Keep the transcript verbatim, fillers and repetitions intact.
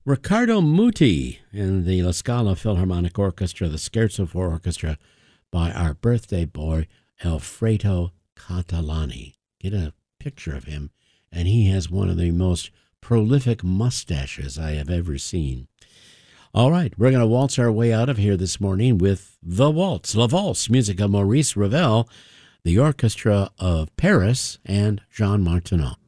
Riccardo Muti in the La Scala Philharmonic Orchestra, the Scherzo for Orchestra by our birthday boy, Alfredo Catalani. Get a picture of him, and he has one of the most prolific mustaches I have ever seen. All right, we're going to waltz our way out of here this morning with The Waltz, La Valse, music of Maurice Ravel, the Orchestra of Paris, and Jean Martineau.